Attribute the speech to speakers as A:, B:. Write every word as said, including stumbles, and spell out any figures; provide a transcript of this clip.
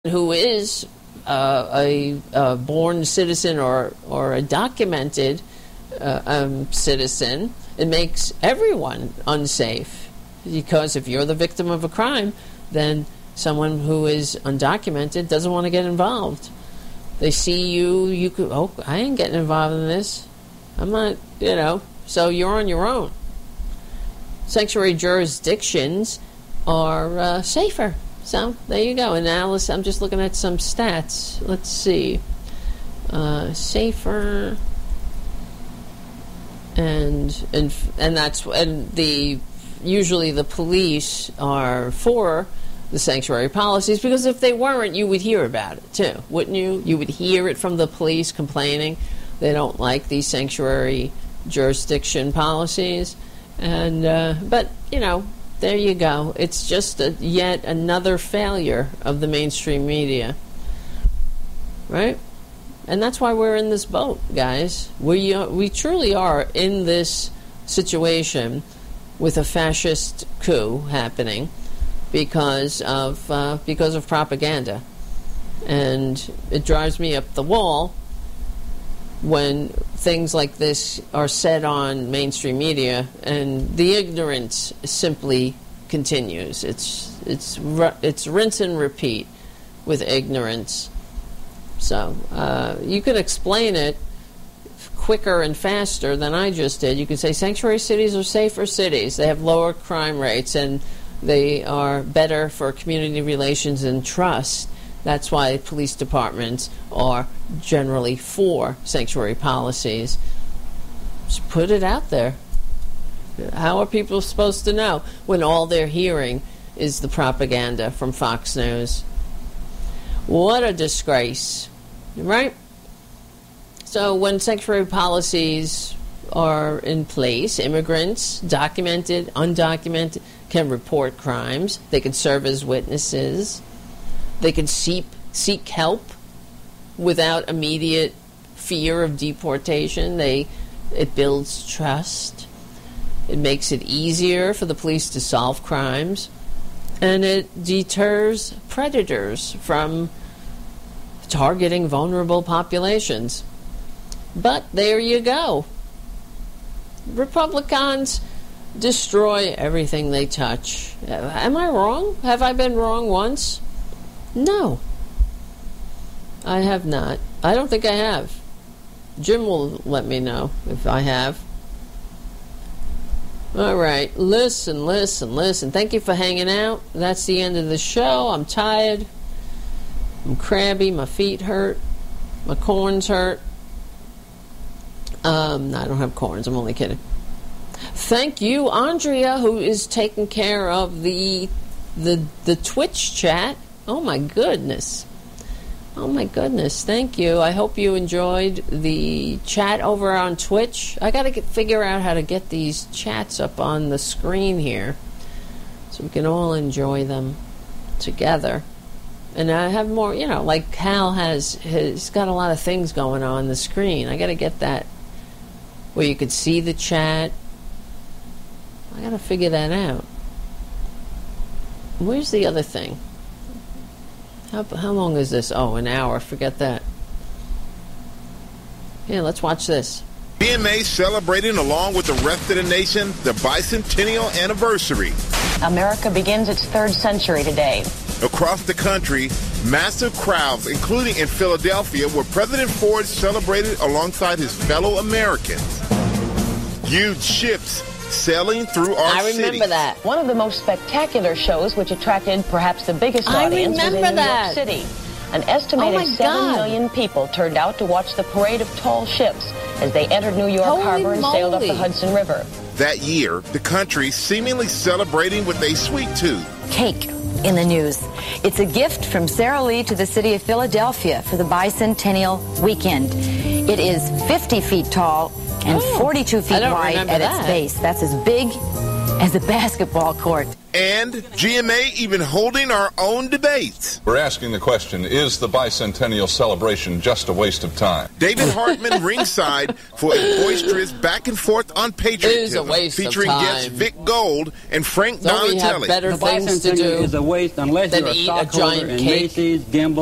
A: who is uh, a, a born citizen or, or a documented uh, um, citizen, it makes everyone unsafe. Because if you're the victim of a crime, then someone who is undocumented doesn't want to get involved. They see you, you could, oh, I ain't getting involved in this. I'm not, you know, so you're on your own. Sanctuary jurisdictions are uh, safer. So, there you go. And Alice, I'm just looking at some stats. Let's see. Uh, safer. And, and, and that's, and the, usually the police are for the sanctuary policies, because if they weren't, you would hear about it too, wouldn't you? You would hear it from the police complaining they don't like these sanctuary jurisdiction policies. And, uh, but, you know, there you go. It's just a, yet another failure of the mainstream media. Right? And that's why we're in this boat, guys. We, uh, we truly are in this situation with a fascist coup happening because of, uh, because of propaganda. And it drives me up the wall when things like this are said on mainstream media, and the ignorance simply continues. It's it's it's rinse and repeat with ignorance. So uh, you can explain it quicker and faster than I just did. You can say sanctuary cities are safer cities. They have lower crime rates, and they are better for community relations and trust. That's why police departments are generally for sanctuary policies. Just put it out there. How are people supposed to know when all they're hearing is the propaganda from Fox News? What a disgrace, right? So when sanctuary policies are in place, immigrants, documented, undocumented, can report crimes. They can serve as witnesses. They can seek, seek help without immediate fear of deportation. They, it builds trust. It makes it easier for the police to solve crimes. And it deters predators from targeting vulnerable populations. But there you go. Republicans destroy everything they touch. Am I wrong? Have I been wrong once? No. I have not. I don't think I have. Jim will let me know if I have. All right. Listen, listen, listen. Thank you for hanging out. That's the end of the show. I'm tired. I'm crabby. My feet hurt. My corns hurt. Um, no, I don't have corns. I'm only kidding. Thank you, Andrea, who is taking care of the the the Twitch chat. Oh my goodness. Oh my goodness. Thank you. I hope you enjoyed the chat over on Twitch. I got to figure out how to get these chats up on the screen here so we can all enjoy them together. And I have more, you know, like Hal has, he's got a lot of things going on the screen. I got to get that where you could see the chat. I got to figure that out. Where's the other thing? How, how long is this? Oh, an hour. Forget that. Yeah, let's watch this.
B: B M A celebrating along with the rest of the nation the bicentennial anniversary.
C: America begins its third century today.
B: Across the country, massive crowds, including in Philadelphia, where President Ford celebrated alongside his fellow Americans. Huge ships sailing through our
A: I remember
B: city.
A: that.
C: One of the most spectacular shows, which attracted perhaps the biggest
A: I
C: audience, was in New
A: that.
C: York City. An estimated
A: Oh my
C: seven
A: God.
C: million people turned out to watch the parade of tall ships as they entered New York
A: Holy
C: Harbor and sailed up
A: moly.
C: the Hudson River.
B: That year, the country seemingly celebrating with a sweet tooth.
D: Cake in the news. It's a gift from Sara Lee to the city of Philadelphia for the bicentennial weekend. It is fifty feet tall and
A: Oh,
D: forty-two
A: I
D: feet
A: don't
D: wide
A: remember
D: at
A: that.
D: its base. That's as big as a basketball court.
B: And G M A even holding our own debates.
E: We're asking the question, is the bicentennial celebration just a waste of time?
B: David Hartman ringside for a boisterous back and forth on patriotism,
A: It is a waste
B: featuring
A: of time.
B: guests Vic Gold and Frank
A: Don't we have
B: Donatelli.
A: better
F: The
A: things to
F: bicentennial
A: do
F: is a waste unless
A: than
F: you're a
A: eat a
F: stockholder
A: giant
F: in
A: cake?
F: Macy's, Gimbel,